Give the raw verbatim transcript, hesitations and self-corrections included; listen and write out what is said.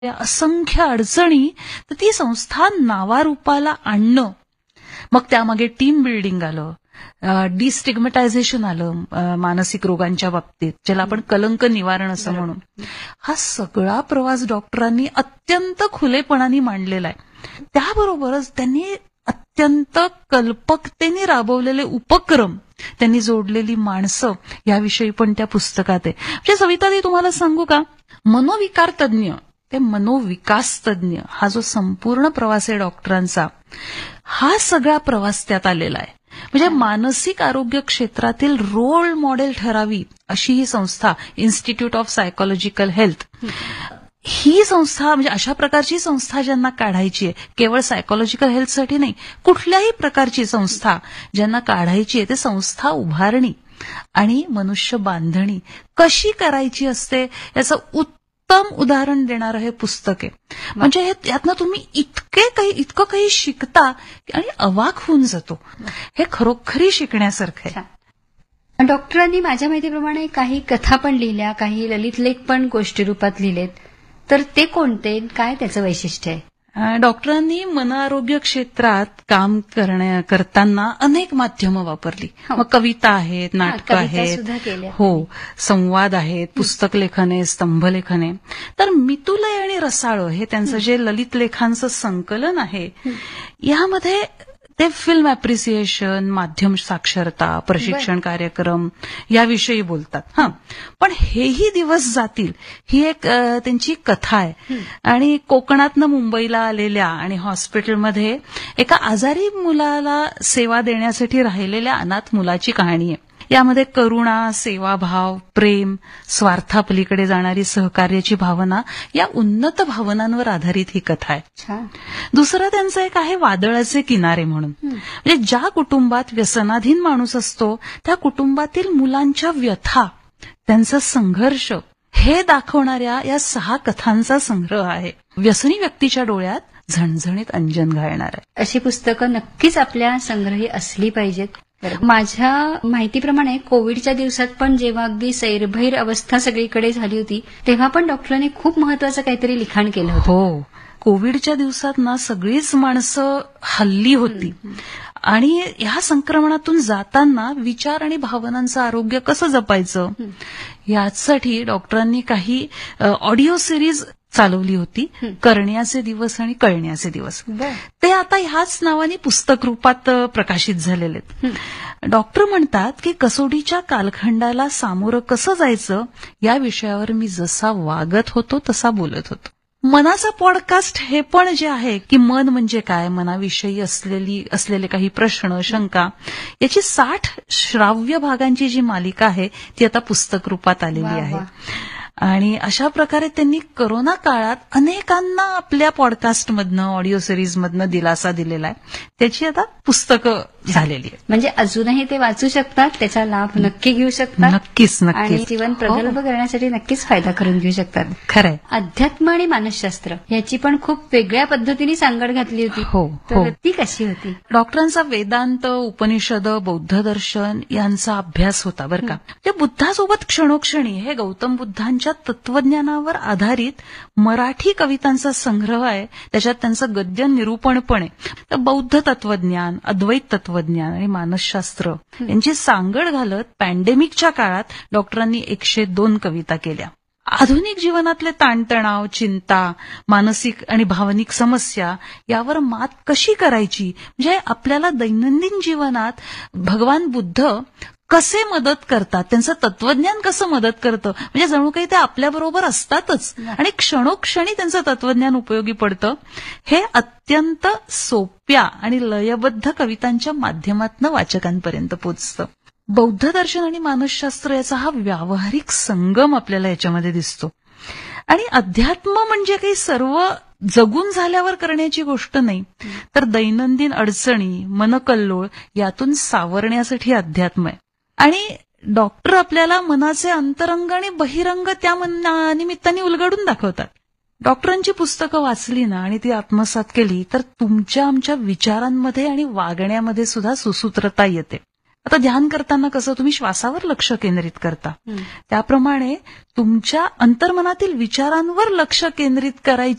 त्या असंख्य अडचणी, तर ती संस्था नावारूपाला आणणं, मग त्यामागे टीम बिल्डिंग आलं, डिस्टिग्मटायझेशन आलं अ, मानसिक रोगांच्या बाबतीत, ज्याला आपण कलंक निवारण असं म्हणू. हा सगळा प्रवास डॉक्टरांनी अत्यंत खुलेपणाने मांडलेला आहे. त्याबरोबरच त्यांनी अत्यंत कल्पकतेने राबवलेले उपक्रम, त्यांनी जोडलेली माणसं, याविषयी पण त्या पुस्तकात आहे. म्हणजे सविताताई, तुम्हाला सांगू का, मनोविकार तज्ञ ते मनोविकास तज्ञ, हा जो संपूर्ण प्रवास आहे डॉक्टरांचा, हा सगळा प्रवास त्यात आलेला आहे. म्हणजे मानसिक आरोग्य क्षेत्रातील रोल मॉडेल ठरावी अशी ही संस्था, इन्स्टिट्यूट ऑफ सायकोलॉजिकल हेल्थ, ही संस्था, म्हणजे अशा प्रकारची संस्था ज्यांना काढायची आहे, केवळ सायकोलॉजिकल हेल्थसाठी नाही, कुठल्याही प्रकारची संस्था ज्यांना काढायची आहे, ते संस्था उभारणी आणि मनुष्य बांधणी कशी करायची असते याचं उत्तम उदाहरण देणारं हे पुस्तक आहे. म्हणजे हे यातनं तुम्ही इतके काही इतकं काही शिकता आणि अवाक होऊन जातो. हे खरोखरी शिकण्यासारखं आहे. डॉक्टरांनी माझ्या माहितीप्रमाणे काही कथा पण लिहिल्या, काही ललित लेख पण गोष्टी रूपात लिहिलेत, तर ते कोणते, काय त्याचं वैशिष्ट्य आहे? अ, डॉक्टरांनी मनआरोग्य क्षेत्रात काम करण्या करताना अनेक माध्यमं वापरली. हो. मग कविता आहेत, नाटकं कविता आहेत, सुद्धा केल्या. हो, संवाद आहेत, पुस्तक लेखन आहे, स्तंभलेखन आहे. तर मितुलय आणि रसाळ हे त्यांचं जे ललित लेखांचं संकलन आहे, यामध्ये ते फिल्म अप्रिसिएशन, माध्यम साक्षरता, प्रशिक्षण कार्यक्रम याविषयी बोलतात. हा, पण हेही दिवस जातील ही एक अ, त्यांची कथा आहे. आणि कोकणातनं मुंबईला आलेल्या आणि हॉस्पिटलमध्ये एका आजारी मुलाला सेवा देण्यासाठी राहिलेल्या अनाथ मुलाची कहाणी आहे. यामध्ये करुणा, सेवाभाव, प्रेम, स्वार्थापलीकडे जाणारी सहकार्याची भावना, या उन्नत भावनांवर आधारित ही कथा आहे. छान. दुसरं त्यांचं एक आहे वादळाचे किनारे म्हणून. म्हणजे ज्या कुटुंबात व्यसनाधीन माणूस असतो, त्या कुटुंबातील मुलांच्या व्यथा, त्यांचा संघर्ष, हे दाखवणाऱ्या या सहा कथांचा संग्रह आहे. व्यसनी व्यक्तीच्या डोळ्यात झणझणीत अंजन घालणार आहे. अशी पुस्तकं नक्कीच आपल्या संग्रही असली पाहिजेत. माझ्या माहितीप्रमाणे कोविडच्या दिवसात पण जेव्हा अगदी सैरभैर अवस्था सगळीकडे झाली होती, तेव्हा पण डॉक्टरांनी खूप महत्वाचं काहीतरी लिखाण केलं होतं. हो, कोविडच्या दिवसात ना सगळीच माणसं हल्ली होती आणि ह्या संक्रमणातून जाताना विचार आणि भावनांचं आरोग्य कसं जपायचं, यासाठी डॉक्टरांनी काही ऑडिओ सिरीज चालवली होती, करण्याचे दिवस आणि कळण्याचे दिवस. ते आता ह्याच नावाने पुस्तक रूपात प्रकाशित झालेले आहेत. डॉक्टर म्हणतात की कसोटीच्या कालखंडाला सामोरं कसं जायचं, या विषयावर मी जसा वागत होतो तसा बोलत होतो. मनाचा पॉडकास्ट हे पण जे आहे की मन म्हणजे काय, मनाविषयी असलेली असलेले काही प्रश्न, शंका, याची साठ श्राव्य भागांची जी मालिका आहे ती आता पुस्तक रूपात आलेली आहे. आणि अशा प्रकारे त्यांनी करोना काळात अनेकांना आपल्या पॉडकास्टमधनं, ऑडिओ सिरीजमधनं दिलासा दिलेला आहे. त्याची आता पुस्तकं झालेली आहे. म्हणजे अजूनही ते वाचू शकतात, त्याचा लाभ नक्की घेऊ शकतात. नक्कीच आणि नक्कीच जीवन प्रगल्भ करण्यासाठी नक्कीच फायदा करून घेऊ शकतात. खरंय. अध्यात्म आणि मानसशास्त्र याची पण खूप वेगळ्या पद्धतीने सांगड घातली होती. हो, हो. तर ती कशी होती? डॉक्टरांचा वेदांत, उपनिषद, बौद्ध दर्शन यांचा अभ्यास होता बरं का. म्हणजे बुद्धासोबत क्षणोक्षणी हे गौतम बुद्धांच्या तत्वज्ञानावर आधारित मराठी कवितांचा संग्रह आहे. त्याच्यात त्यांचं गद्य निरूपण पण आहे. तर बौद्ध तत्वज्ञान, अद्वैत तत्वज्ञान आणि मानसशास्त्र यांची सांगड घालत पॅन्डेमिकच्या काळात डॉक्टरांनी एकशे दोन कविता केल्या. आधुनिक जीवनातले ताणतणाव, चिंता, मानसिक आणि भावनिक समस्या यावर मात कशी करायची, म्हणजे आपल्याला दैनंदिन जीवनात भगवान बुद्ध कसे मदत करतात, त्यांचं तत्वज्ञान कसं मदत करतं, म्हणजे जणू काही ते आपल्याबरोबर असतातच आणि क्षणोक्षणी त्यांचं तत्वज्ञान उपयोगी पडतं. हे अत्यंत सोप्या आणि लयबद्ध कवितांच्या माध्यमातून वाचकांपर्यंत पोचतं. बौद्ध दर्शन आणि मानसशास्त्र याचा हा व्यावहारिक संगम आपल्याला याच्यामध्ये दिसतो. आणि अध्यात्म म्हणजे काही सर्व जगून झाल्यावर करण्याची गोष्ट नाही, तर दैनंदिन अडचणी, मनकल्लोळ यातून सावरण्यासाठी अध्यात्म आहे. आणि डॉक्टर आपल्याला मनाचे अंतरंग आणि बहिरंग त्या निमित्ताने उलगडून दाखवतात. डॉक्टरांची पुस्तकं वाचली ना आणि ती आत्मसात केली तर तुमच्या आमच्या विचारांमध्ये आणि वागण्यामध्ये सुद्धा सुसूत्रता येते. आता ध्यान करताना कसं तुम्ही श्वासावर लक्ष केंद्रित करता, त्याप्रमाणे तुमच्या अंतर्मनातील विचारांवर लक्ष केंद्रित करायची